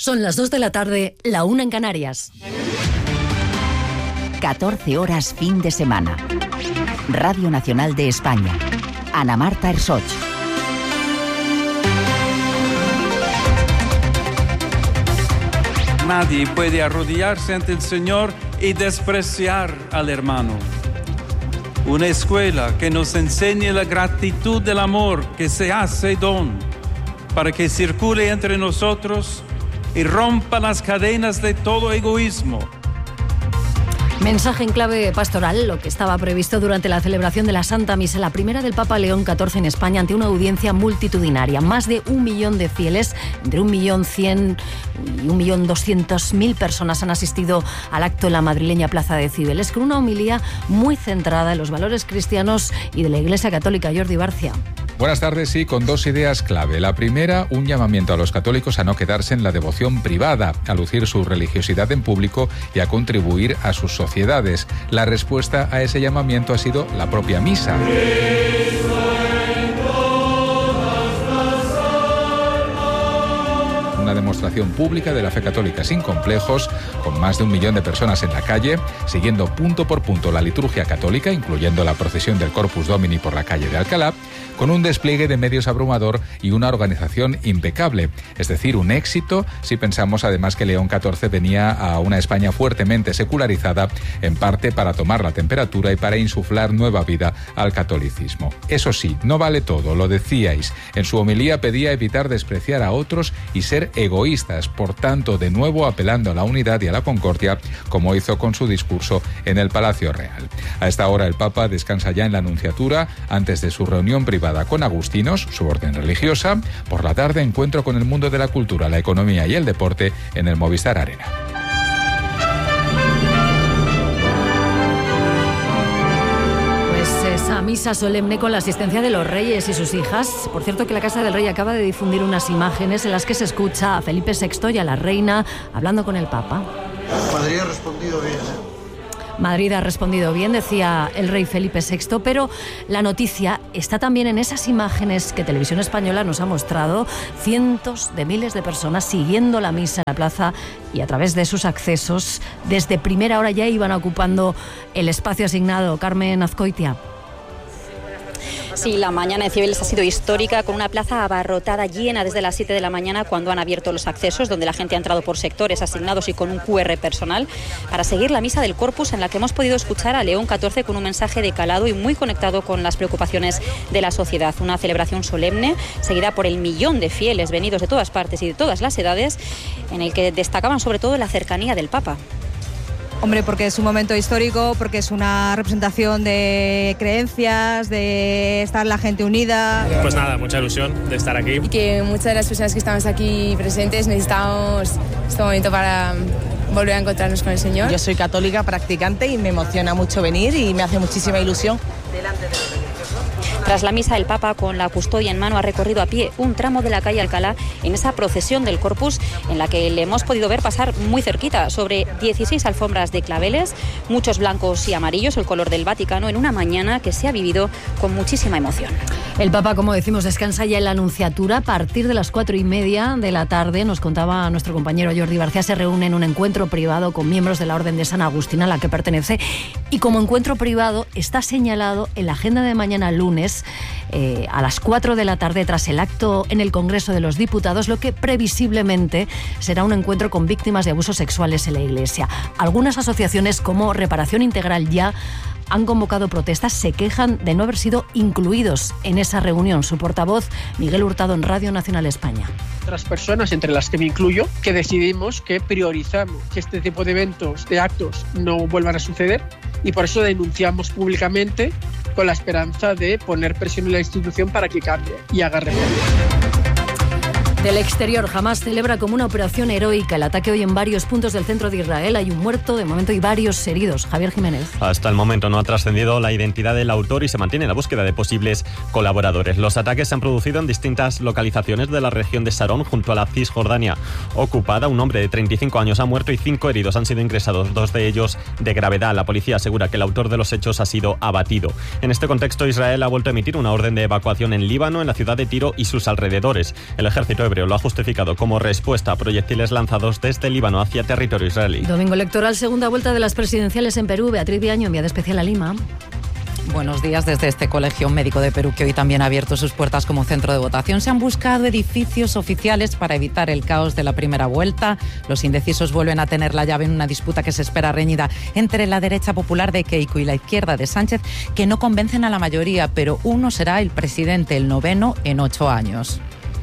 Son las 2 de la tarde, la 1 en Canarias. 14 horas fin de semana. Radio Nacional de España. Ana Marta Ersoch. Nadie puede arrodillarse ante el Señor y despreciar al hermano. Una escuela que nos enseñe la gratitud del amor que se hace don para que circule entre nosotros y rompa las cadenas de todo egoísmo. Mensaje en clave pastoral, lo que estaba previsto durante la celebración de la Santa Misa, la primera del Papa León XIV en España, ante una audiencia multitudinaria. Más de 1 millón de fieles, entre 1.100.000 y 1.200.000 personas han asistido al acto en la madrileña Plaza de Cibeles, con una homilía muy centrada en los valores cristianos y de la Iglesia Católica. Jordi Barcia. Buenas tardes, sí, con 2 ideas clave. La primera, un llamamiento a los católicos a no quedarse en la devoción privada, a lucir su religiosidad en público y a contribuir a sus sociedades. La respuesta a ese llamamiento ha sido la propia misa. Una demostración pública de la fe católica sin complejos, con más de 1 millón de personas en la calle, siguiendo punto por punto la liturgia católica, incluyendo la procesión del Corpus Domini por la calle de Alcalá, con un despliegue de medios abrumador y una organización impecable. Es decir, un éxito si pensamos además que León XIV venía a una España fuertemente secularizada, en parte para tomar la temperatura y para insuflar nueva vida al catolicismo. Eso sí, no vale todo, lo decíais. En su homilía pedía evitar despreciar a otros y ser egoístas, por tanto, de nuevo apelando a la unidad y a la concordia, como hizo con su discurso en el Palacio Real. A esta hora el Papa descansa ya en la Nunciatura antes de su reunión privada con agustinos, su orden religiosa. Por la tarde, encuentro con el mundo de la cultura, la economía y el deporte en el Movistar Arena. Esa misa solemne con la asistencia de los reyes y sus hijas. Por cierto, que la Casa del Rey acaba de difundir unas imágenes en las que se escucha a Felipe VI y a la reina hablando con el Papa. Madrid ha respondido bien, Madrid ha respondido bien, decía el rey Felipe VI, pero la noticia está también en esas imágenes que Televisión Española nos ha mostrado, cientos de miles de personas siguiendo la misa en la plaza y a través de sus accesos, desde primera hora ya iban ocupando el espacio asignado. Carmen Azcoitia. Sí, la mañana de Cibeles ha sido histórica, con una plaza abarrotada, llena desde las 7 de la mañana, cuando han abierto los accesos, donde la gente ha entrado por sectores asignados y con un QR personal, para seguir la misa del Corpus, en la que hemos podido escuchar a León XIV con un mensaje de calado y muy conectado con las preocupaciones de la sociedad. Una celebración solemne, seguida por el 1 millón de fieles venidos de todas partes y de todas las edades, en el que destacaban sobre todo la cercanía del Papa. Hombre, porque es un momento histórico, porque es una representación de creencias, de estar la gente unida. Pues nada, mucha ilusión de estar aquí. Y que muchas de las personas que estamos aquí presentes necesitamos este momento para volver a encontrarnos con el Señor. Yo soy católica practicante y me emociona mucho venir y me hace muchísima ilusión. Delante de los religiosos. Tras la misa, el Papa, con la custodia en mano, ha recorrido a pie un tramo de la calle Alcalá en esa procesión del Corpus, en la que le hemos podido ver pasar muy cerquita, sobre 16 alfombras de claveles, muchos blancos y amarillos, el color del Vaticano, en una mañana que se ha vivido con muchísima emoción. El Papa, como decimos, descansa ya en la Nunciatura. A partir de las 4:30 de la tarde, nos contaba nuestro compañero Jordi Barcia, se reúne en un encuentro privado con miembros de la Orden de San Agustín, a la que pertenece, y como encuentro privado está señalado en la agenda de mañana lunes, a las 4 de la tarde, tras el acto en el Congreso de los Diputados, lo que previsiblemente será un encuentro con víctimas de abusos sexuales en la Iglesia. Algunas asociaciones, como Reparación Integral, ya han convocado protestas, se quejan de no haber sido incluidos en esa reunión. Su portavoz, Miguel Hurtado, en Radio Nacional España. Otras personas, entre las que me incluyo, que decidimos que priorizamos que este tipo de eventos, de actos, no vuelvan a suceder, y por eso denunciamos públicamente, con la esperanza de poner presión en la institución para que cambie y haga reformas. Del exterior, Hamás celebra como una operación heroica el ataque hoy en varios puntos del centro de Israel. Hay un muerto de momento y varios heridos. Javier Jiménez. Hasta el momento no ha trascendido la identidad del autor y se mantiene la búsqueda de posibles colaboradores. Los ataques se han producido en distintas localizaciones de la región de Sarón, junto a la Cisjordania ocupada. Un hombre de 35 años ha muerto y 5 heridos han sido ingresados, 2 de ellos de gravedad. La policía asegura que el autor de los hechos ha sido abatido. En este contexto, Israel ha vuelto a emitir una orden de evacuación en Líbano, en la ciudad de Tiro y sus alrededores. El ejército hebreo lo ha justificado como respuesta a proyectiles lanzados desde el Líbano hacia territorio israelí. Domingo electoral, segunda vuelta de las presidenciales en Perú. Beatriz Viaño, enviada especial a Lima. Buenos días. Desde este colegio médico de Perú, que hoy también ha abierto sus puertas como centro de votación, se han buscado edificios oficiales para evitar el caos de la primera vuelta. Los indecisos vuelven a tener la llave en una disputa que se espera reñida entre la derecha popular de Keiko y la izquierda de Sánchez, que no convencen a la mayoría, pero uno será el presidente, el 9º en 8 años.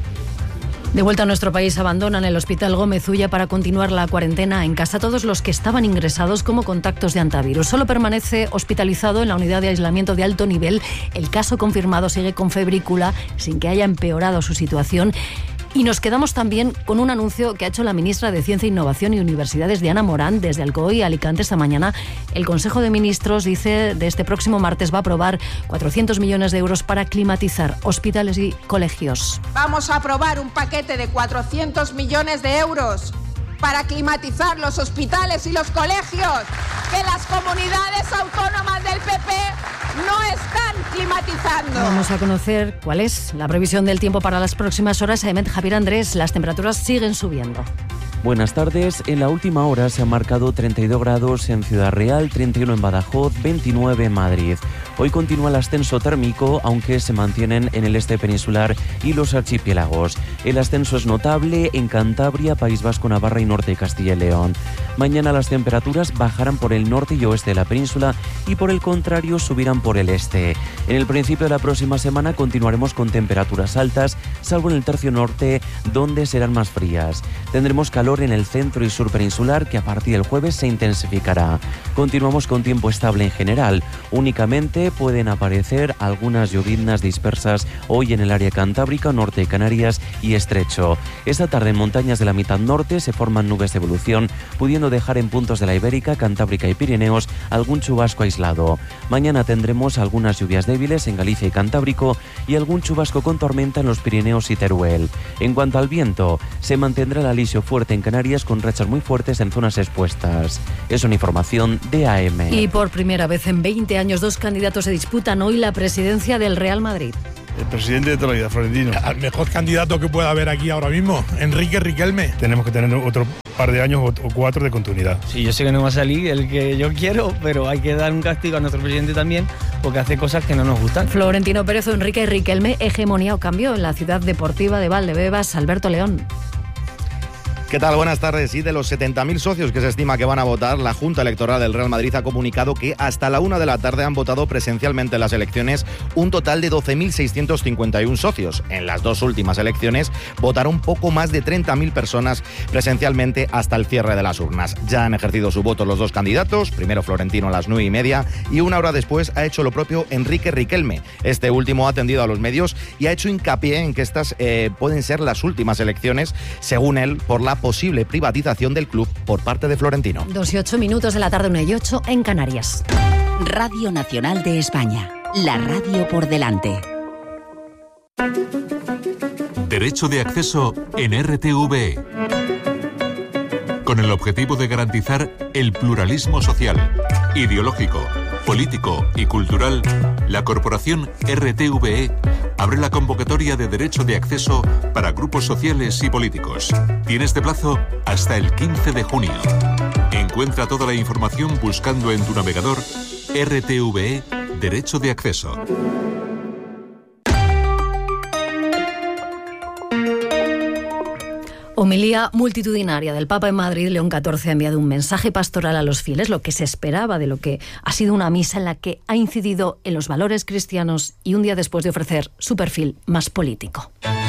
De vuelta a nuestro país, abandonan el Hospital Gómez Ulla para continuar la cuarentena en casa todos los que estaban ingresados como contactos de antivirus. Solo permanece hospitalizado en la unidad de aislamiento de alto nivel. El caso confirmado sigue con febrícula sin que haya empeorado su situación. Y nos quedamos también con un anuncio que ha hecho la ministra de Ciencia, Innovación y Universidades, Diana Morán, desde Alcoy a Alicante esta mañana. El Consejo de Ministros, dice, de este próximo martes va a aprobar 400 millones de euros para climatizar hospitales y colegios. Vamos a aprobar un paquete de 400 millones de euros para climatizar los hospitales y los colegios, que las comunidades autónomas del PP no están climatizando. Vamos a conocer cuál es la previsión del tiempo para las próximas horas. Javier Andrés, las temperaturas siguen subiendo. Buenas tardes. En la última hora se han marcado 32 grados en Ciudad Real, 31 en Badajoz, 29 en Madrid. Hoy continúa el ascenso térmico, aunque se mantienen en el este peninsular y los archipiélagos. El ascenso es notable en Cantabria, País Vasco, Navarra y norte de Castilla y León. Mañana las temperaturas bajarán por el norte y oeste de la península y por el contrario subirán por el este. En el principio de la próxima semana continuaremos con temperaturas altas, salvo en el tercio norte, donde serán más frías. Tendremos calor en el centro y sur peninsular, que a partir del jueves se intensificará. Continuamos con tiempo estable en general. Únicamente pueden aparecer algunas lloviznas dispersas hoy en el área cantábrica, norte de Canarias y estrecho. Esta tarde en montañas de la mitad norte se forman nubes de evolución, pudiendo dejar en puntos de la Ibérica, Cantábrica y Pirineos algún chubasco aislado. Mañana tendremos algunas lluvias débiles en Galicia y Cantábrico y algún chubasco con tormenta en los Pirineos y Teruel. En cuanto al viento, se mantendrá el alisio fuerte en Canarias con rachas muy fuertes en zonas expuestas. Es una información de AM. Y por primera vez en 20 años, dos candidatos se disputan hoy la presidencia del Real Madrid. El presidente de toda la vida, Florentino. Al mejor candidato que pueda haber aquí ahora mismo, Enrique Riquelme. Tenemos que tener otro par de años o 4 de continuidad. Sí, yo sé que no va a salir el que yo quiero, pero hay que dar un castigo a nuestro presidente también, porque hace cosas que no nos gustan. Florentino Pérez o Enrique Riquelme, hegemonía o cambio en la ciudad deportiva de Valdebebas. Alberto León. ¿Qué tal? Buenas tardes. Y de los 70.000 socios que se estima que van a votar, la Junta Electoral del Real Madrid ha comunicado que hasta la 1 de la tarde han votado presencialmente en las elecciones un total de 12.651 socios. En las dos últimas elecciones votaron poco más de 30.000 personas presencialmente hasta el cierre de las urnas. Ya han ejercido su voto los dos candidatos, primero Florentino a las 9:30 y una hora después ha hecho lo propio Enrique Riquelme. Este último ha atendido a los medios y ha hecho hincapié en que estas pueden ser las últimas elecciones, según él, por la posible privatización del club por parte de Florentino. 2:08 de la tarde, 1:08 en Canarias. Radio Nacional de España, la radio por delante. Derecho de acceso en RTVE. Con el objetivo de garantizar el pluralismo social, ideológico, político y cultural, la corporación RTVE abre la convocatoria de derecho de acceso para grupos sociales y políticos. Tiene este plazo hasta el 15 de junio. Encuentra toda la información buscando en tu navegador RTVE Derecho de Acceso. Homilía multitudinaria del Papa en Madrid. León XIV ha enviado un mensaje pastoral a los fieles, lo que se esperaba de lo que ha sido una misa en la que ha incidido en los valores cristianos y un día después de ofrecer su perfil más político.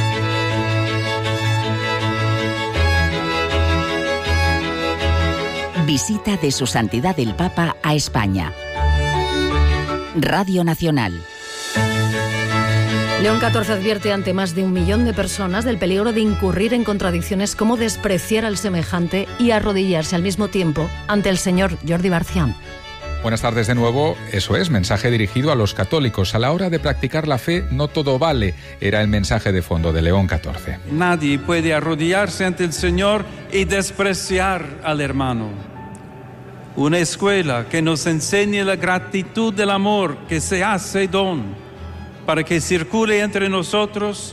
Visita de Su Santidad el Papa a España. Radio Nacional. León XIV advierte ante más de 1 millón de personas del peligro de incurrir en contradicciones como despreciar al semejante y arrodillarse al mismo tiempo ante el Señor. Jordi Barcián. Buenas tardes de nuevo. Eso es, mensaje dirigido a los católicos. A la hora de practicar la fe, no todo vale. Era el mensaje de fondo de León XIV. Nadie puede arrodillarse ante el Señor y despreciar al hermano. Una escuela que nos enseñe la gratitud del amor que se hace don, para que circule entre nosotros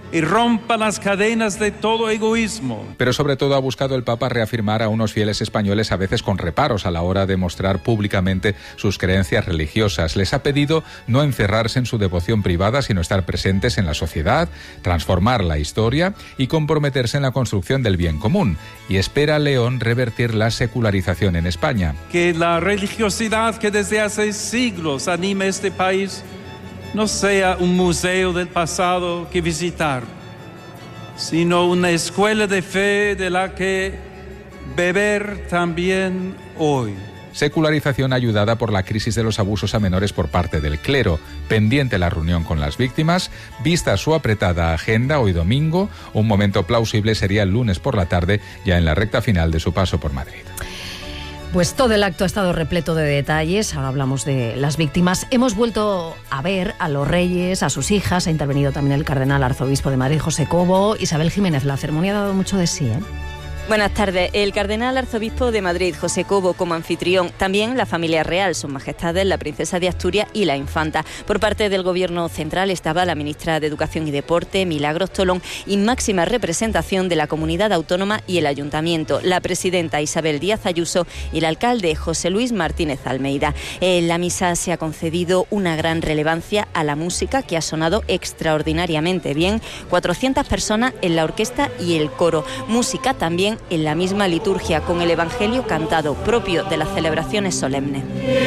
y rompa las cadenas de todo egoísmo. Pero sobre todo ha buscado el Papa reafirmar a unos fieles españoles a veces con reparos a la hora de mostrar públicamente sus creencias religiosas. Les ha pedido no encerrarse en su devoción privada, sino estar presentes en la sociedad, transformar la historia y comprometerse en la construcción del bien común. Y espera León revertir la secularización en España. Que la religiosidad que desde hace siglos anima este país no sea un museo del pasado que visitar, sino una escuela de fe de la que beber también hoy. Secularización ayudada por la crisis de los abusos a menores por parte del clero, pendiente la reunión con las víctimas, vista su apretada agenda hoy domingo, un momento plausible sería el lunes por la tarde, ya en la recta final de su paso por Madrid. Pues todo el acto ha estado repleto de detalles. Ahora hablamos de las víctimas. Hemos vuelto a ver a los reyes, a sus hijas. Ha intervenido también el cardenal arzobispo de Madrid, José Cobo. Isabel Jiménez, la ceremonia ha dado mucho de sí, ¿eh? Buenas tardes. El cardenal arzobispo de Madrid, José Cobo, como anfitrión. También la familia real, sus majestades, la princesa de Asturias y la infanta. Por parte del gobierno central estaba la ministra de Educación y Deporte, Milagros Tolón, y máxima representación de la comunidad autónoma y el ayuntamiento, la presidenta Isabel Díaz Ayuso y el alcalde José Luis Martínez Almeida. En la misa se ha concedido una gran relevancia a la música, que ha sonado extraordinariamente bien. 400 personas en la orquesta y el coro. Música también en la misma liturgia, con el Evangelio cantado, propio de las celebraciones solemnes.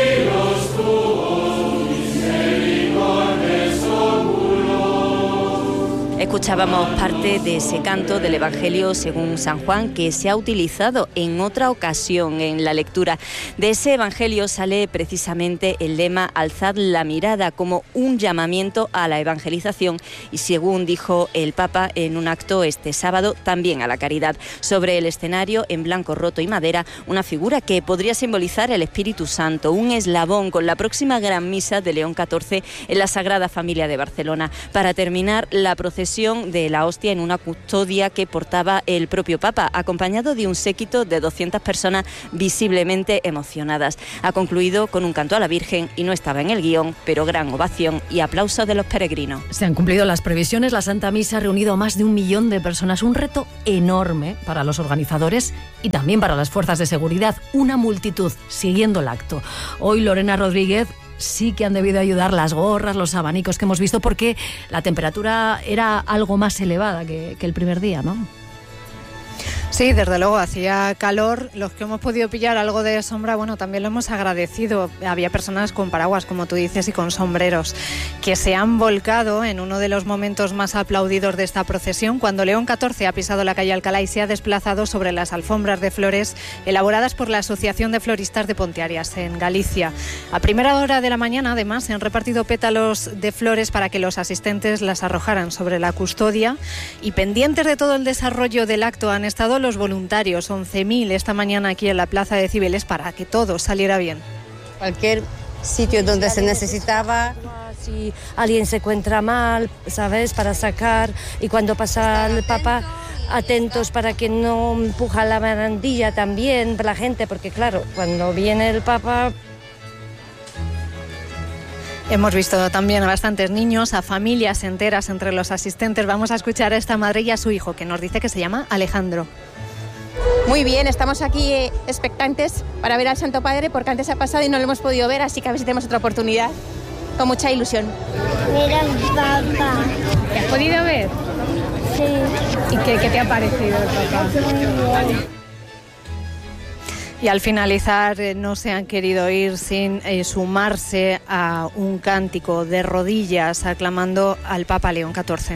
Escuchábamos parte de ese canto del Evangelio según San Juan, que se ha utilizado en otra ocasión en la lectura. De ese Evangelio sale precisamente el lema "Alzad la mirada", como un llamamiento a la evangelización y, según dijo el Papa en un acto este sábado, también a la caridad. Sobre el escenario, en blanco roto y madera, una figura que podría simbolizar el Espíritu Santo, un eslabón con la próxima gran misa de León XIV en la Sagrada Familia de Barcelona. Para terminar, la procesión de la hostia en una custodia que portaba el propio Papa, acompañado de un séquito de 200 personas visiblemente emocionadas. Ha concluido con un canto a la Virgen y no estaba en el guión, pero gran ovación y aplauso de los peregrinos. Se han cumplido las previsiones. La Santa Misa ha reunido a más de 1 millón de personas, un reto enorme para los organizadores y también para las fuerzas de seguridad. Una multitud siguiendo el acto. Hoy Lorena Rodríguez, sí que han debido ayudar las gorras, los abanicos que hemos visto, porque la temperatura era algo más elevada que el primer día, ¿no? Sí, desde luego, hacía calor. Los que hemos podido pillar algo de sombra, bueno, también lo hemos agradecido. Había personas con paraguas, como tú dices, y con sombreros, que se han volcado en uno de los momentos más aplaudidos de esta procesión, cuando León XIV ha pisado la calle Alcalá y se ha desplazado sobre las alfombras de flores elaboradas por la Asociación de Floristas de Pontearias, en Galicia. A primera hora de la mañana, además, se han repartido pétalos de flores para que los asistentes las arrojaran sobre la custodia, y pendientes de todo el desarrollo del acto han estado los voluntarios, 11.000 esta mañana aquí en la Plaza de Cibeles, para que todo saliera bien. Cualquier sitio donde se necesitaba, si alguien se encuentra mal, ¿sabes?, para sacar, y cuando pasa el Papa, atentos para que no empuja la barandilla también la gente, porque claro, cuando viene el Papa... Hemos visto también a bastantes niños, a familias enteras entre los asistentes. Vamos a escuchar a esta madre y a su hijo, que nos dice que se llama Alejandro. Muy bien, estamos aquí expectantes para ver al Santo Padre, porque antes ha pasado y no lo hemos podido ver, así que a ver si tenemos otra oportunidad. Con mucha ilusión. Mira, papá. ¿Te has podido ver? Sí. ¿Y qué te ha parecido el Papa? Y al finalizar no se han querido ir sin sumarse a un cántico de rodillas aclamando al Papa León XIV.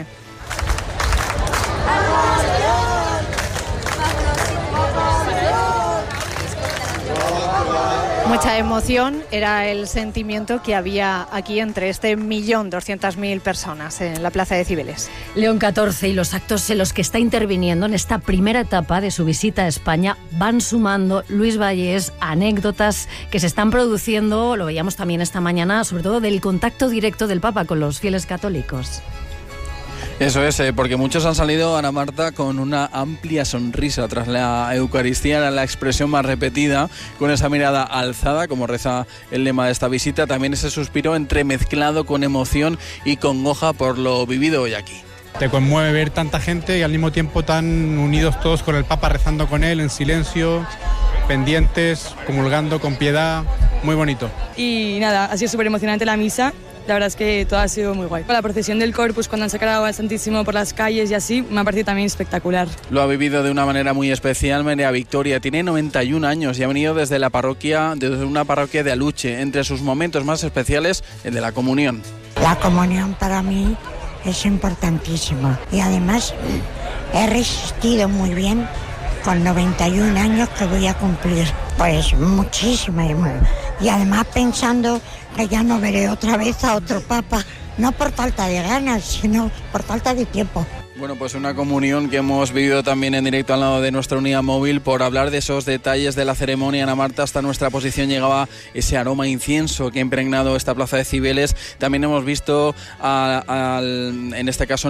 Mucha emoción era el sentimiento que había aquí entre 1.200.000 personas en la Plaza de Cibeles. León XIV y los actos en los que está interviniendo en esta primera etapa de su visita a España van sumando, Luis Vallés, anécdotas que se están produciendo, lo veíamos también esta mañana, sobre todo del contacto directo del Papa con los fieles católicos. Eso es, porque muchos han salido, Ana Marta, con una amplia sonrisa tras la Eucaristía, era la expresión más repetida, con esa mirada alzada, como reza el lema de esta visita, también ese suspiro entremezclado con emoción y congoja por lo vivido hoy aquí. Te conmueve ver tanta gente y al mismo tiempo tan unidos todos con el Papa, rezando con él en silencio, pendientes, comulgando con piedad, muy bonito. Y nada, ha sido súper emocionante la misa. La verdad es que todo ha sido muy guay. La procesión del Corpus, cuando han sacado al Santísimo por las calles y así, me ha parecido también espectacular. Lo ha vivido de una manera muy especial María Victoria. Tiene 91 años y ha venido desde una parroquia de Aluche. Entre sus momentos más especiales, el de la comunión. La comunión para mí es importantísima y además he resistido muy bien con 91 años que voy a cumplir. Pues muchísimo. Y además pensando que ya no veré otra vez a otro papa, no por falta de ganas, sino por falta de tiempo. Bueno, pues una comunión que hemos vivido también en directo al lado de nuestra unidad móvil. Por hablar de esos detalles de la ceremonia, Ana Marta, hasta nuestra posición llegaba ese aroma incienso que ha impregnado esta plaza de Cibeles. También hemos visto, en este caso en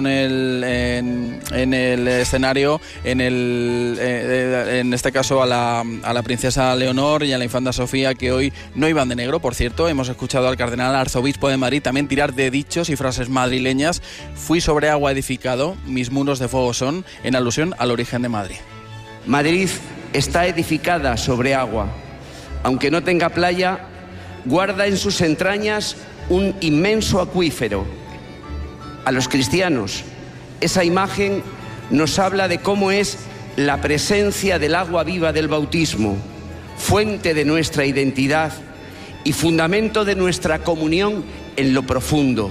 el escenario, en este caso a la princesa Leonor y a la infanta Sofía, que hoy no iban de negro, por cierto. Hemos escuchado al cardenal arzobispo de Madrid también tirar de dichos y frases madrileñas. Fui sobre agua edificado, mis muros de fuego son, en alusión al origen de Madrid. Madrid está edificada sobre agua. Aunque no tenga playa, guarda en sus entrañas un inmenso acuífero. A los cristianos, esa imagen nos habla de cómo es la presencia del agua viva del bautismo, fuente de nuestra identidad y fundamento de nuestra comunión en lo profundo.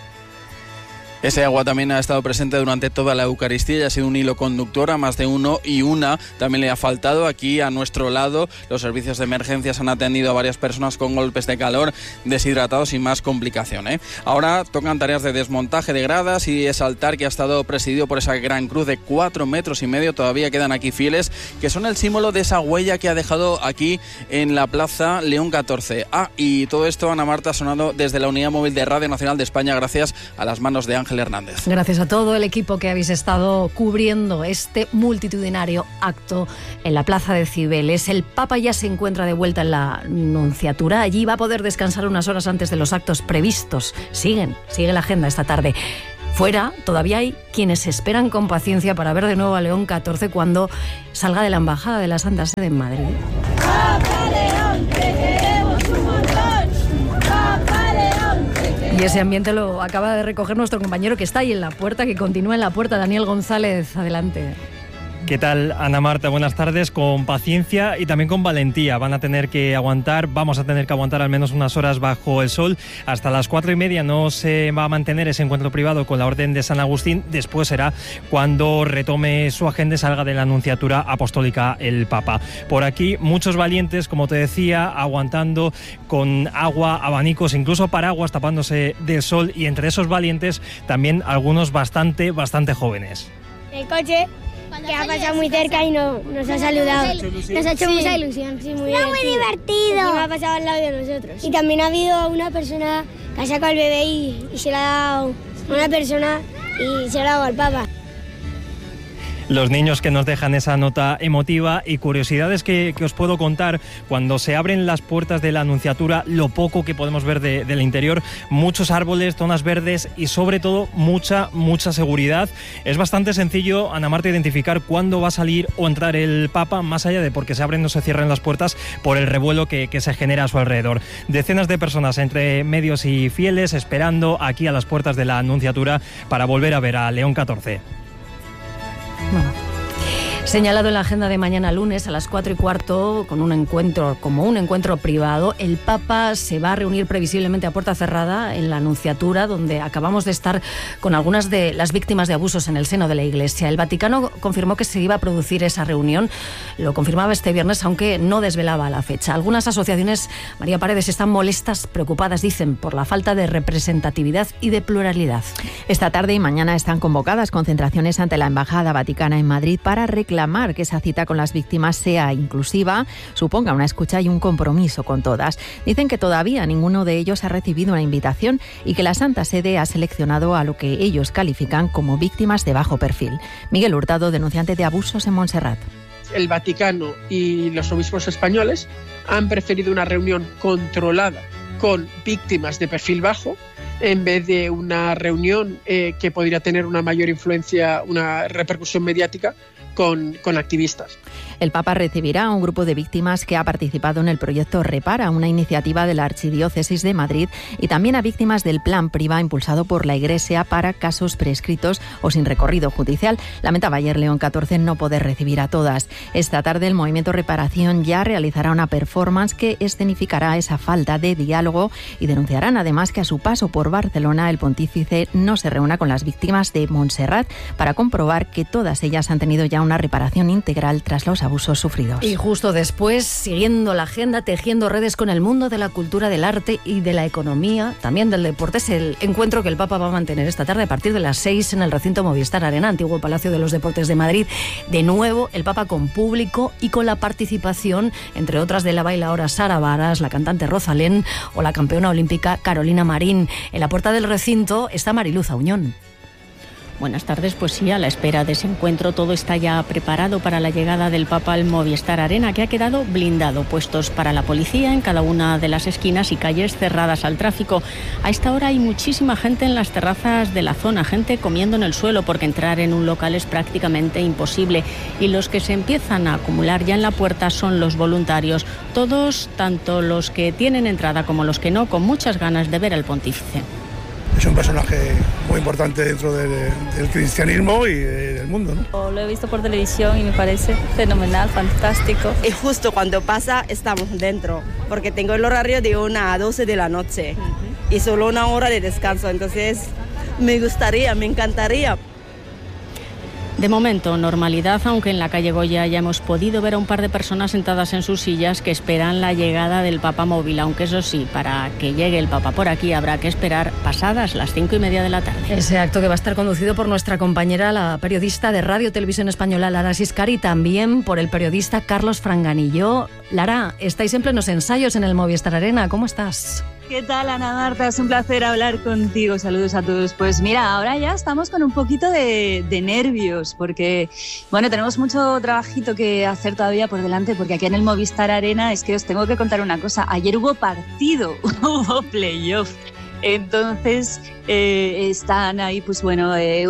Ese agua también ha estado presente durante toda la Eucaristía y ha sido un hilo conductor. A más de uno y una también le ha faltado. Aquí a nuestro lado los servicios de emergencias han atendido a varias personas con golpes de calor, deshidratados y más complicación. Ahora tocan tareas de desmontaje de gradas y ese altar que ha estado presidido por esa gran cruz de 4,5 metros. Todavía quedan aquí fieles que son el símbolo de esa huella que ha dejado aquí en la Plaza León 14. Y todo esto, Ana Marta, sonando desde la unidad móvil de Radio Nacional de España gracias a las manos de Ángel Hernández. Gracias a todo el equipo que habéis estado cubriendo este multitudinario acto en la Plaza de Cibeles. El Papa ya se encuentra de vuelta en la Nunciatura. Allí va a poder descansar unas horas antes de los actos previstos. Sigue la agenda esta tarde. Fuera todavía hay quienes esperan con paciencia para ver de nuevo a León XIV cuando salga de la Embajada de la Santa Sede en Madrid. ¡Papa León, te queremos un montón! ¡Papa León, te queremos! Y ese ambiente lo acaba de recoger nuestro compañero que está ahí en la puerta, que continúa en la puerta, Daniel González. Adelante. ¿Qué tal, Ana Marta? Buenas tardes. Con paciencia y también con valentía. Vamos a tener que aguantar al menos unas horas bajo el sol. Hasta las 4:30 no se va a mantener ese encuentro privado con la Orden de San Agustín. Después será cuando retome su agenda y salga de la Nunciatura Apostólica el Papa. Por aquí, muchos valientes, como te decía, aguantando con agua, abanicos, incluso paraguas, tapándose del sol. Y entre esos valientes, también algunos bastante jóvenes. El coche que ha pasado muy cerca y nos ha saludado. Nos ha hecho mucha ilusión. Sí, muy divertido. Y me ha pasado al lado de nosotros. Y también ha habido una persona que ha sacado el bebé y se le ha dado a una persona y se lo ha dado al Papa. Los niños que nos dejan esa nota emotiva y curiosidades que os puedo contar cuando se abren las puertas de la Anunciatura, lo poco que podemos ver del interior, muchos árboles, zonas verdes y sobre todo mucha seguridad. Es bastante sencillo, Ana Marta, identificar cuándo va a salir o entrar el Papa, más allá de porque se abren o se cierran las puertas por el revuelo que se genera a su alrededor. Decenas de personas entre medios y fieles esperando aquí a las puertas de la Anunciatura para volver a ver a León XIV. Bueno. Señalado en la agenda de mañana lunes a las 4:15 con un encuentro privado, el Papa se va a reunir previsiblemente a puerta cerrada en la Nunciatura, donde acabamos de estar con algunas de las víctimas de abusos en el seno de la Iglesia. El Vaticano confirmó que se iba a producir esa reunión, lo confirmaba este viernes, aunque no desvelaba la fecha. Algunas asociaciones, María Paredes, están molestas, preocupadas, dicen, por la falta de representatividad y de pluralidad. Esta tarde y mañana están convocadas concentraciones ante la Embajada Vaticana en Madrid para reclamar que esa cita con las víctimas sea inclusiva, suponga una escucha y un compromiso con todas. Dicen que todavía ninguno de ellos ha recibido una invitación y que la Santa Sede ha seleccionado a lo que ellos califican como víctimas de bajo perfil. Miguel Hurtado, denunciante de abusos en Montserrat. El Vaticano y los obispos españoles han preferido una reunión controlada con víctimas de perfil bajo en vez de una reunión que podría tener una mayor influencia, una repercusión mediática con activistas. El Papa recibirá a un grupo de víctimas que ha participado en el proyecto Repara, una iniciativa de la Archidiócesis de Madrid, y también a víctimas del Plan Priva impulsado por la Iglesia para casos prescritos o sin recorrido judicial. Lamentaba ayer León XIV no poder recibir a todas. Esta tarde el movimiento Reparación ya realizará una performance que escenificará esa falta de diálogo y denunciarán además que a su paso por Barcelona el pontífice no se reúna con las víctimas de Montserrat para comprobar que todas ellas han tenido ya una reparación integral tras los abusos sufridos. Y justo después, siguiendo la agenda, tejiendo redes con el mundo de la cultura, del arte y de la economía, también del deporte, es el encuentro que el Papa va a mantener esta tarde a partir de las 6 en el recinto Movistar Arena, antiguo Palacio de los Deportes de Madrid. De nuevo, el Papa con público y con la participación, entre otras, de la bailaora Sara Varas, la cantante Rosalén o la campeona olímpica Carolina Marín. En la puerta del recinto está Mariluz Auñón. Buenas tardes, pues sí, a la espera de ese encuentro todo está ya preparado para la llegada del Papa al Movistar Arena, que ha quedado blindado, puestos para la policía en cada una de las esquinas y calles cerradas al tráfico. A esta hora hay muchísima gente en las terrazas de la zona, gente comiendo en el suelo porque entrar en un local es prácticamente imposible, y los que se empiezan a acumular ya en la puerta son los voluntarios, todos, tanto los que tienen entrada como los que no, con muchas ganas de ver al pontífice. Es un personaje muy importante dentro del cristianismo y del mundo, ¿no? Lo he visto por televisión y me parece fenomenal, fantástico. Y justo cuando pasa estamos dentro, porque tengo el horario de 1 a 12 de la noche y solo 1 hora de descanso, entonces me encantaría. De momento, normalidad, aunque en la calle Goya ya hemos podido ver a un par de personas sentadas en sus sillas que esperan la llegada del Papa móvil, aunque eso sí, para que llegue el Papa por aquí habrá que esperar pasadas las 5:30 de la tarde. Ese acto que va a estar conducido por nuestra compañera, la periodista de Radio Televisión Española, Lara Siscar, y también por el periodista Carlos Franganillo. Lara, estáis en plenos ensayos en el Movistar Arena, ¿cómo estás? ¿Qué tal, Ana Marta? Es un placer hablar contigo. Saludos a todos. Pues mira, ahora ya estamos con un poquito de nervios porque, bueno, tenemos mucho trabajito que hacer todavía por delante, porque aquí en el Movistar Arena es que os tengo que contar una cosa. Ayer hubo partido, hubo playoff. Entonces están ahí, pues bueno,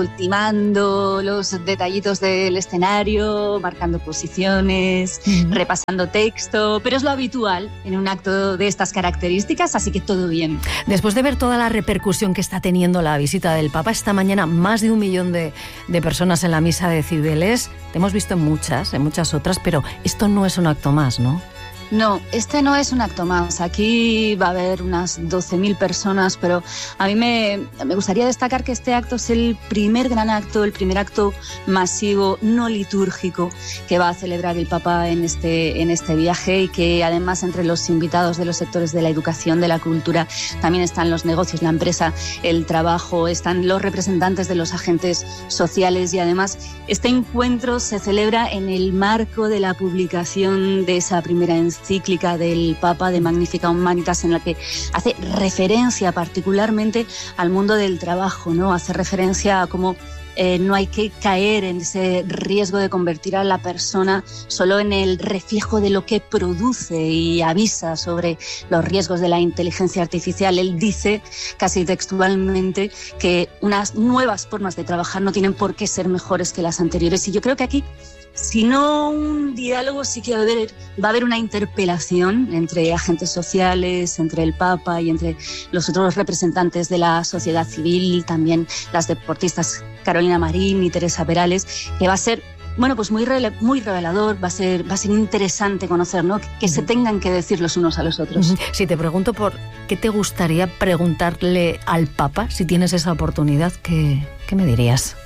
ultimando los detallitos del escenario, marcando posiciones, repasando texto, pero es lo habitual en un acto de estas características, así que todo bien. Después de ver toda la repercusión que está teniendo la visita del Papa, esta mañana más de 1 millón de personas en la misa de Cibeles, te hemos visto en muchas otras, pero esto no es un acto más, ¿no? No, este no es un acto más. Aquí va a haber unas 12.000 personas, pero a mí me gustaría destacar que este acto es el primer gran acto, el primer acto masivo, no litúrgico, que va a celebrar el Papa en este viaje, y que además entre los invitados de los sectores de la educación, de la cultura, también están los negocios, la empresa, el trabajo, están los representantes de los agentes sociales, y además este encuentro se celebra en el marco de la publicación de esa primera encíclica del Papa de Magnificat Humanitas, en la que hace referencia particularmente al mundo del trabajo, ¿no? Hace referencia a cómo no hay que caer en ese riesgo de convertir a la persona solo en el reflejo de lo que produce, y avisa sobre los riesgos de la inteligencia artificial. Él dice casi textualmente que unas nuevas formas de trabajar no tienen por qué ser mejores que las anteriores, y yo creo que aquí, si no un diálogo, sí que va a haber una interpelación entre agentes sociales, entre el Papa y entre los otros representantes de la sociedad civil, también las deportistas Carolina Marín y Teresa Perales, que va a ser, bueno, pues muy revelador, va a ser interesante conocer, ¿no? Que se tengan que decir los unos a los otros. Si te pregunto por qué te gustaría preguntarle al Papa, si tienes esa oportunidad, ¿qué me dirías?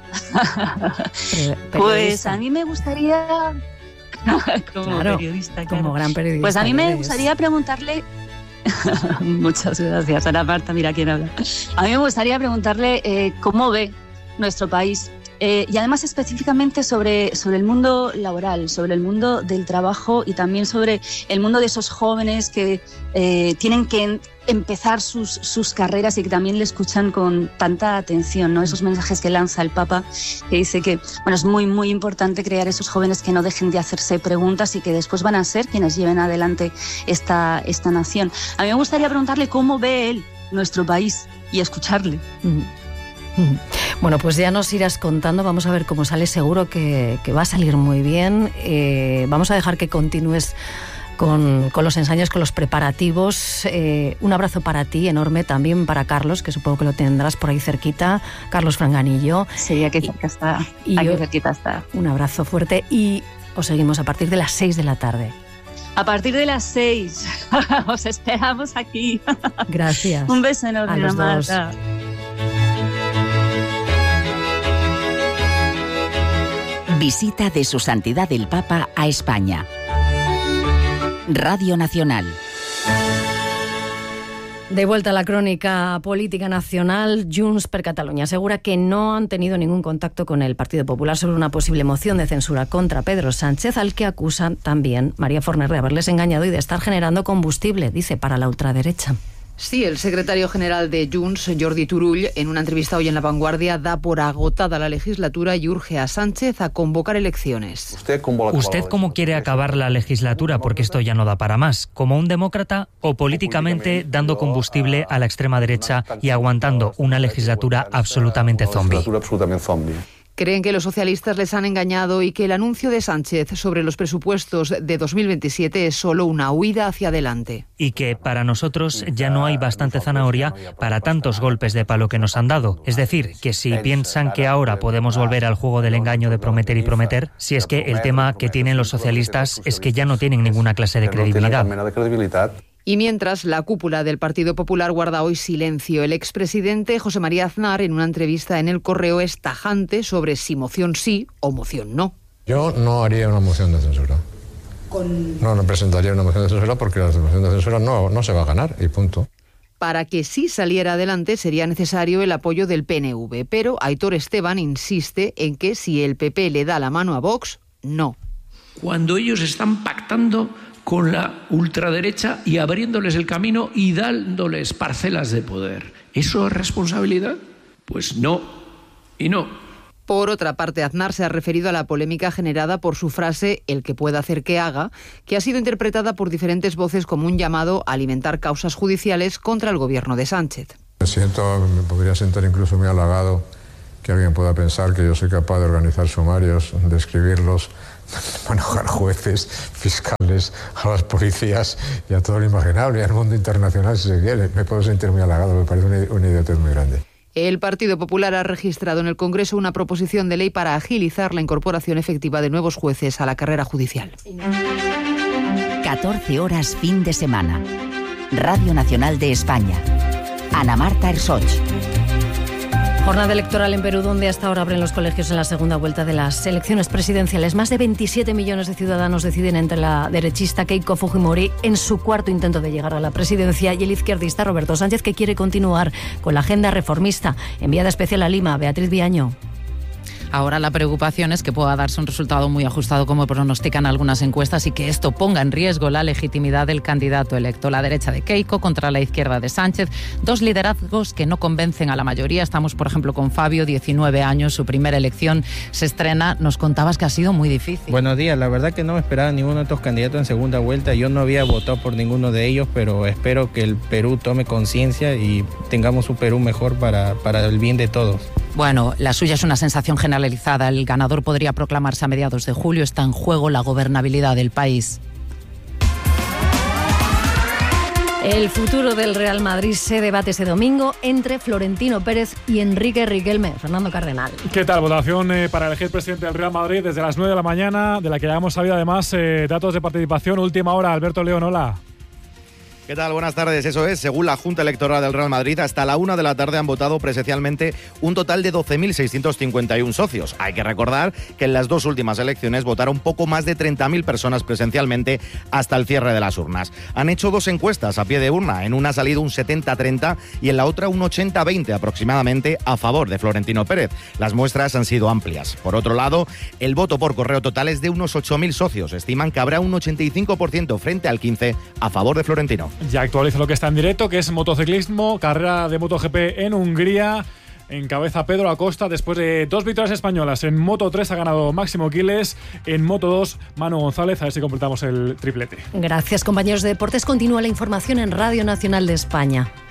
Pues a mí me gustaría, como gran periodista, pues a mí me gustaría preguntarle muchas gracias, Ana Marta, mira quién habla. A mí me gustaría preguntarle cómo ve nuestro país, y además específicamente sobre el mundo laboral, sobre el mundo del trabajo, y también sobre el mundo de esos jóvenes que tienen que empezar sus carreras y que también le escuchan con tanta atención, ¿no? Esos mensajes que lanza el Papa, que dice que, bueno, es muy, muy importante crear esos jóvenes que no dejen de hacerse preguntas y que después van a ser quienes lleven adelante esta nación. A mí me gustaría preguntarle cómo ve él nuestro país y escucharle. Bueno, pues ya nos irás contando, vamos a ver cómo sale, seguro que va a salir muy bien. Vamos a dejar que continúes con los ensayos, con los preparativos. Un abrazo para ti, enorme, también para Carlos, que supongo que lo tendrás por ahí cerquita, Carlos Franganillo. Sí, aquí cerca está, aquí cerquita está. Un abrazo fuerte y os seguimos a partir de las 6 de la tarde. A partir de las 6, os esperamos aquí. Gracias. Un beso enorme, a los dos. Visita de Su Santidad el Papa a España. Radio Nacional. De vuelta a la crónica política nacional, Junts per Catalunya asegura que no han tenido ningún contacto con el Partido Popular sobre una posible moción de censura contra Pedro Sánchez, al que acusa también María Forner de haberles engañado y de estar generando combustible, dice, para la ultraderecha. Sí, el secretario general de Junts, Jordi Turull, en una entrevista hoy en La Vanguardia, da por agotada la legislatura y urge a Sánchez a convocar elecciones. ¿Usted cómo quiere acabar la legislatura? Porque esto ya no da para más. ¿Como un demócrata o políticamente dando combustible a la extrema derecha y aguantando una legislatura absolutamente zombie? Creen que los socialistas les han engañado y que el anuncio de Sánchez sobre los presupuestos de 2027 es solo una huida hacia adelante. Y que para nosotros ya no hay bastante zanahoria para tantos golpes de palo que nos han dado. Es decir, que si piensan que ahora podemos volver al juego del engaño de prometer y prometer, si es que el tema que tienen los socialistas es que ya no tienen ninguna clase de credibilidad. Y mientras, la cúpula del Partido Popular guarda hoy silencio. El expresidente José María Aznar, en una entrevista en El Correo, es tajante sobre si moción sí o moción no. Yo no haría una moción de censura. No presentaría una moción de censura porque la moción de censura no se va a ganar y punto. Para que sí saliera adelante sería necesario el apoyo del PNV, pero Aitor Esteban insiste en que si el PP le da la mano a Vox, no. Cuando ellos están pactando con la ultraderecha y abriéndoles el camino y dándoles parcelas de poder. ¿Eso es responsabilidad? Pues no, y no. Por otra parte, Aznar se ha referido a la polémica generada por su frase «el que pueda hacer que haga», que ha sido interpretada por diferentes voces como un llamado a alimentar causas judiciales contra el gobierno de Sánchez. Me podría sentir incluso muy halagado que alguien pueda pensar que yo soy capaz de organizar sumarios, de escribirlos, manejar jueces, fiscales, a las policías y a todo lo imaginable, y al mundo internacional si se quiere. Me puedo sentir muy halagado, me parece una idiotez muy grande. El Partido Popular ha registrado en el Congreso una proposición de ley para agilizar la incorporación efectiva de nuevos jueces a la carrera judicial. 14 horas fin de semana. Radio Nacional de España. Ana Marta Ersoch. Jornada electoral en Perú, donde hasta ahora abren los colegios en la segunda vuelta de las elecciones presidenciales. Más de 27 millones de ciudadanos deciden entre la derechista Keiko Fujimori en su cuarto intento de llegar a la presidencia y el izquierdista Roberto Sánchez, que quiere continuar con la agenda reformista. Enviada especial a Lima, Beatriz Viaño. Ahora la preocupación es que pueda darse un resultado muy ajustado, como pronostican algunas encuestas, y que esto ponga en riesgo la legitimidad del candidato electo. La derecha de Keiko contra la izquierda de Sánchez, dos liderazgos que no convencen a la mayoría. Estamos, por ejemplo, con Fabio, 19 años, su primera elección se estrena. Nos contabas que ha sido muy difícil. Buenos días, la verdad que no me esperaba ninguno de estos candidatos en segunda vuelta. Yo no había votado por ninguno de ellos, pero espero que el Perú tome conciencia y tengamos un Perú mejor para el bien de todos. Bueno, la suya es una sensación generalizada. El ganador podría proclamarse a mediados de julio. Está en juego la gobernabilidad del país. El futuro del Real Madrid se debate ese domingo entre Florentino Pérez y Enrique Riquelme. Fernando Cardenal. ¿Qué tal? Votación para elegir presidente del Real Madrid desde las 9 de la mañana, de la que ya hemos sabido además datos de participación. Última hora, Alberto León, hola. ¿Qué tal? Buenas tardes. Eso es, según la Junta Electoral del Real Madrid, hasta la 1 de la tarde han votado presencialmente un total de 12.651 socios. Hay que recordar que en las dos últimas elecciones votaron poco más de 30.000 personas presencialmente hasta el cierre de las urnas. Han hecho dos encuestas a pie de urna. En una ha salido un 70-30 y en la otra un 80-20 aproximadamente a favor de Florentino Pérez. Las muestras han sido amplias. Por otro lado, el voto por correo total es de unos 8.000 socios. Estiman que habrá un 85% frente al 15% a favor de Florentino. Ya actualizo lo que está en directo, que es motociclismo, carrera de MotoGP en Hungría. Encabeza Pedro Acosta después de dos victorias españolas. En Moto 3 ha ganado Máximo Quiles, en Moto 2 Manu González. A ver si completamos el triplete. Gracias, compañeros de deportes. Continúa la información en Radio Nacional de España.